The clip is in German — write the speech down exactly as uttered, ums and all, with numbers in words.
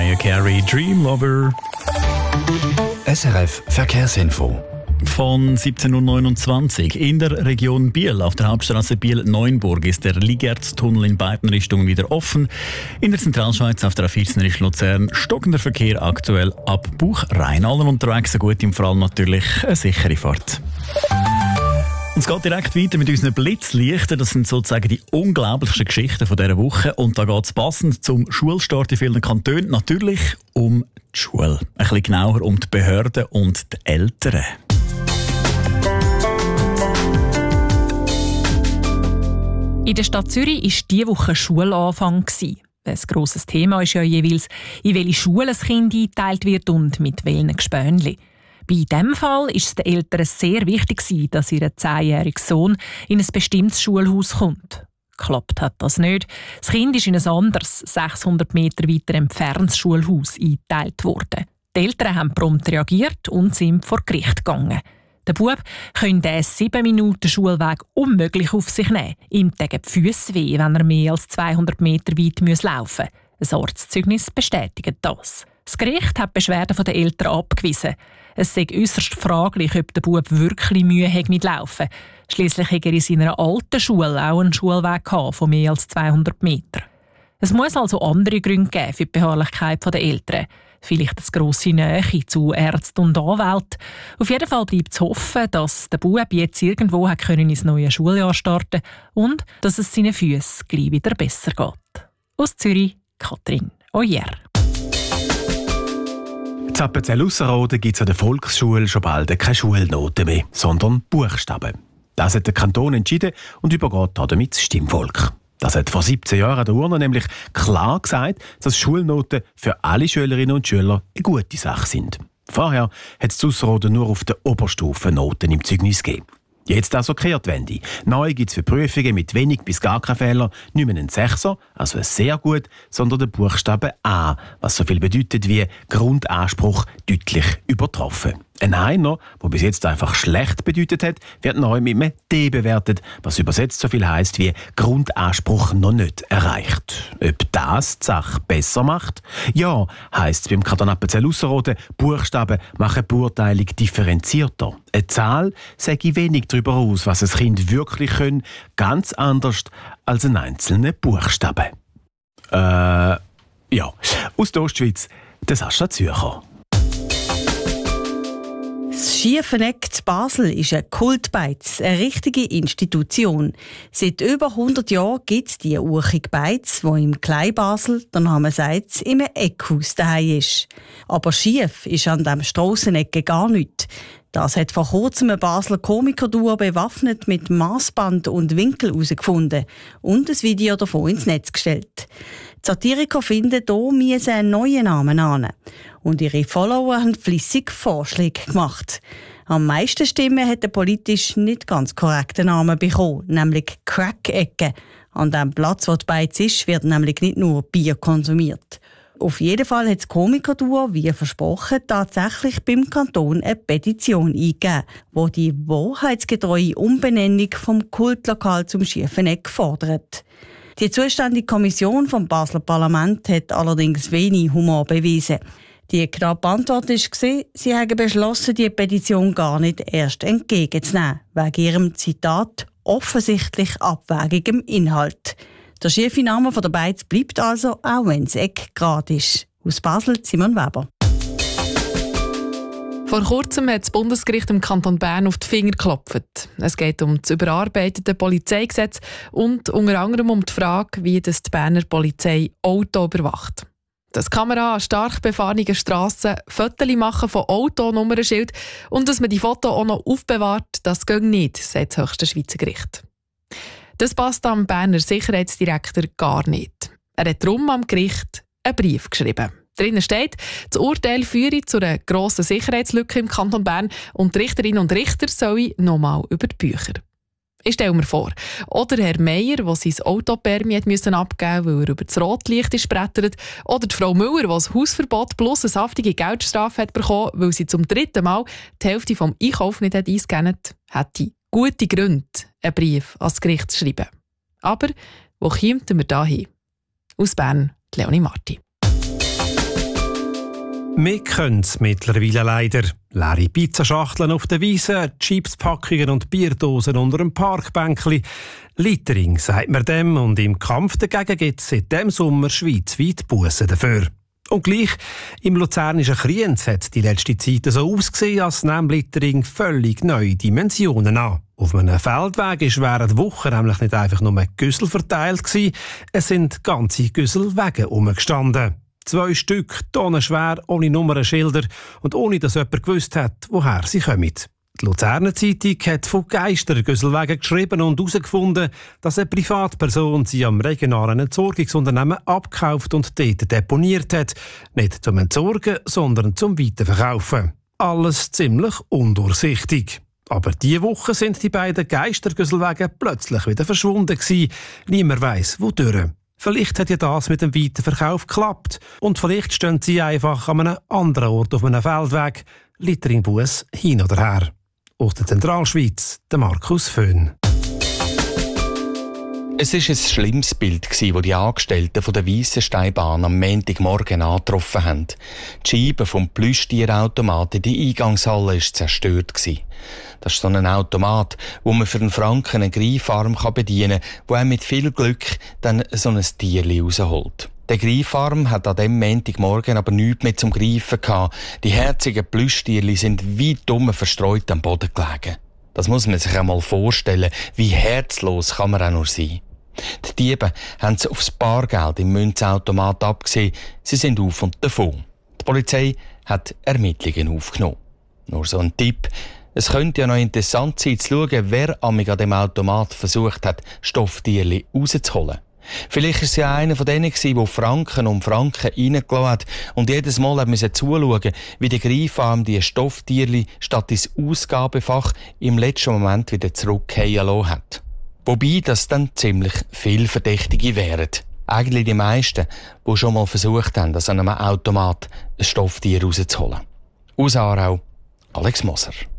Mariah Carey, Dream Lover. S R F Verkehrsinfo. Von siebzehn Uhr neunundzwanzig in der Region Biel, auf der Hauptstraße Biel-Neuenburg, ist der Ligertstunnel in beiden Richtungen wieder offen. In der Zentralschweiz auf der A vierzehn Richtung Luzern stockender Verkehr aktuell ab Buch-Rhein. Allen unterwegs, gut im Fall natürlich eine sichere Fahrt. Und es geht direkt weiter mit unseren Blitzlichtern. Das sind sozusagen die unglaublichsten Geschichten von dieser Woche. Und da geht es passend zum Schulstart in vielen Kantonen natürlich um die Schule. Ein bisschen genauer um die Behörden und die Eltern. In der Stadt Zürich war diese Woche Schulanfang. Ein grosses Thema ist ja jeweils, in welche Schule ein Kind eingeteilt wird und mit welchen Gespönchen. Bei diesem Fall war es den Eltern sehr wichtig, dass ihr zehnjähriger Sohn in ein bestimmtes Schulhaus kommt. Klappt hat das nicht. Das Kind ist in ein anderes, sechshundert Meter weiter entferntes Schulhaus eingeteilt worden. Die Eltern haben prompt reagiert und sind vor Gericht gegangen. Der Bub könnte den sieben Minuten Schulweg unmöglich auf sich nehmen. Ihm täten die Füsse weh, wenn er mehr als zweihundert Meter weit laufen muss. Ein Arztzeugnis bestätigt das. Das Gericht hat die Beschwerden der Eltern abgewiesen. Es sei äusserst fraglich, ob der Bub wirklich Mühe hat mit Laufen. Schliesslich hat er in seiner alten Schule auch einen Schulweg von mehr als zweihundert Metern. Es muss also andere Gründe geben für die Beharrlichkeit der Eltern. Vielleicht eine grosse Nähe zu Ärzten und Anwälten. Auf jeden Fall bleibt zu hoffen, dass der Bub jetzt irgendwo hat können ins neue Schuljahr starten und dass es seinen Füßen gleich wieder besser geht. Aus Zürich, Katrin Oyer. In Appenzell-Ausserrhoden gibt es an der Volksschule schon bald keine Schulnoten mehr, sondern Buchstaben. Das hat der Kanton entschieden und übergeht damit das Stimmvolk. Das hat vor siebzehn Jahren an der Urne nämlich klar gesagt, dass Schulnoten für alle Schülerinnen und Schüler eine gute Sache sind. Vorher hat es Ausserrhoden nur auf der Oberstufe Noten im Zeugnis gegeben. Jetzt also Kehrtwende. Neu gibt es für Prüfungen mit wenig bis gar keinen Fehler nicht mehr einen Sechser, also ein sehr gut, sondern den Buchstaben A, was so viel bedeutet wie Grundanspruch deutlich übertroffen. Ein Einer, der bis jetzt einfach schlecht bedeutet hat, wird neu mit einem D bewertet, was übersetzt so viel heisst wie Grundanspruch noch nicht erreicht. Ob das die Sache besser macht? Ja, heisst es beim Kanton Appenzell-Ausserrhoden, Buchstaben machen die Beurteilung differenzierter. Eine Zahl sage wenig darüber aus, was ein Kind wirklich können, ganz anders als ein einzelner Buchstabe. Äh, ja. Aus der Ostschweiz, der Sascha Zürcher. Das Schiefeneck zu Basel ist ein Kultbeiz, eine richtige Institution. Seit über hundert Jahren gibt es die urchige Beiz, die im Kleinbasel, der Name sagt, im Eckhaus daheim ist. Aber schief ist an diesem Strassenecke gar nichts. Das hat vor kurzem ein Basler Komikerduo bewaffnet mit Maßband und Winkel herausgefunden und ein Video davon ins Netz gestellt. Die Satiriker finden, hier müssen einen neuen Namen an. Und ihre Follower haben flüssig Vorschläge gemacht. Am meisten Stimmen hat der politisch nicht ganz korrekte Namen bekommen, nämlich Crack-Ecke. An dem Platz, wo die Beiz ist, wird nämlich nicht nur Bier konsumiert. Auf jeden Fall hat das Komikerduo, wie versprochen, tatsächlich beim Kanton eine Petition eingegeben, die die wahrheitsgetreue Umbenennung vom Kultlokal zum Schiefeneck fordert. Die zuständige Kommission vom Basler Parlament hat allerdings wenig Humor bewiesen. Die knappe Antwort war, sie haben beschlossen, die Petition gar nicht erst entgegenzunehmen, wegen ihrem Zitat offensichtlich abwägigem Inhalt. Der schiefe Name der Beiz bleibt also, auch wenn das Eck gerade ist. Aus Basel, Simon Weber. Vor kurzem hat das Bundesgericht im Kanton Bern auf die Finger geklopft. Es geht um das überarbeitete Polizeigesetz und unter anderem um die Frage, wie das die Berner Polizei Auto überwacht. Dass die Kamera an stark befahrenen Strassen Fotos machen von Autonummernschild und dass man die Fotos auch noch aufbewahrt, das geht nicht, sagt das höchste Schweizer Gericht. Das passt am Berner Sicherheitsdirektor gar nicht. Er hat darum am Gericht einen Brief geschrieben. Drinnen steht, das Urteil führe zu einer grossen Sicherheitslücke im Kanton Bern und die Richterinnen und Richter sollen nochmal über die Bücher. Ich stelle mir vor, oder Herr Meier, der sein Autopermi abgeben musste, weil er über das Rotlicht ist brettert, oder die Frau Müller, die das Hausverbot plus eine saftige Geldstrafe hat bekommen, weil sie zum dritten Mal die Hälfte vom Einkauf nicht eingescannt hat, hätte gute Gründe, einen Brief ans Gericht zu schreiben. Aber wo kommen wir da hin? Aus Bern, Leonie Marti. Wir können es mittlerweile leider. Leere Pizzaschachteln auf der Wiese, Chipspackungen und Bierdosen unter einem Parkbänkli. Littering sagt man dem, und im Kampf dagegen gibt es seit diesem Sommer schweizweit Bussen dafür. Und gleich, im luzernischen Kriens hat die letzte Zeit so ausgesehen, als nahm Littering völlig neue Dimensionen an. Auf einem Feldweg ist während Wochen nämlich nicht einfach nur ein Güssel verteilt gewesen, es sind ganze Güsselwege herumgestanden. Zwei Stück, tonnenschwer, ohne Nummernschilder und ohne, dass jemand gewusst hat, woher sie kommen. Die Luzerner Zeitung hat von Geistergüsselwegen geschrieben und herausgefunden, dass eine Privatperson sie am regionalen Entsorgungsunternehmen abgekauft und dort deponiert hat. Nicht zum Entsorgen, sondern zum Weiterverkaufen. Alles ziemlich undurchsichtig. Aber diese Woche sind die beiden Geistergüsselwege plötzlich wieder verschwunden gewesen. Niemand weiss, wodurch. Vielleicht hat ja das mit dem Weiterverkauf geklappt. Und vielleicht stehen sie einfach an einem anderen Ort auf einem Feldweg. Litteringbuss hin oder her. Aus der Zentralschweiz, der Markus Föhn. Es war ein schlimmes Bild, das die Angestellten von der Weissensteinbahn am Montagmorgen angetroffen haben. Die Scheibe vom Plüschtierautomat in die Eingangshalle war zerstört. Das ist so ein Automat, wo man für einen Franken einen Greifarm bedienen kann, wo er mit viel Glück dann so ein Tierli rausholt. Der Greifarm hat an diesem Montagmorgen aber nichts mehr zum Greifen gehabt. Die herzigen Plüschtierli sind weit um verstreut am Boden gelegen. Das muss man sich einmal vorstellen, wie herzlos kann man auch nur sein. Die Diebe haben sie aufs Bargeld im Münzautomat abgesehen. Sie sind auf und davon. Die Polizei hat Ermittlungen aufgenommen. Nur so ein Tipp. Es könnte ja noch interessant sein, zu schauen, wer amig an dem Automat versucht hat, Stofftierli rauszuholen. Vielleicht war es ja einer von denen, der Franken um Franken reingelassen hat und jedes Mal musste zuschauen, wie der Greifarm die Stofftierli statt ins Ausgabefach im letzten Moment wieder zurückfallen lassen hat. Wobei das dann ziemlich viel Verdächtige wären. Eigentlich die meisten, die schon mal versucht haben, aus einem Automat ein Stofftier rauszuholen. Aus Aarau, Alex Moser.